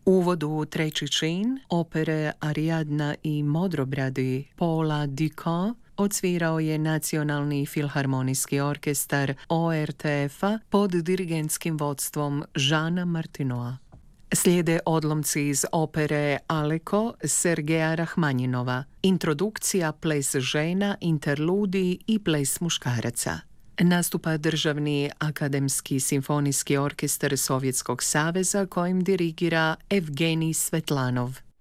Uvod u treći čin opere Ariadna i Modrobradi Paula Ducamp odsvirao je Nacionalni filharmonijski orkestar ORTF-a pod dirigentskim vodstvom Žana Martinoa. Slijede odlomci iz opere Aleko Sergeja Rahmanjinova, introdukcija, ples žena, interludij i ples muškaraca. Nastupa Državni akademski simfonijski orkestar Sovjetskog saveza kojim dirigira Evgenij Svetlanov.